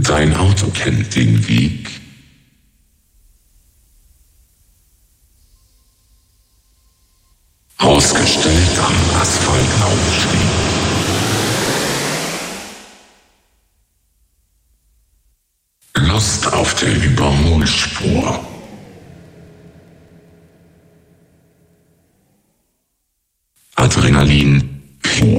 Dein Auto kennt den Weg. Ausgestellt am Asphaltaufstieg. Lust auf der Überholspur. Adrenalin pur.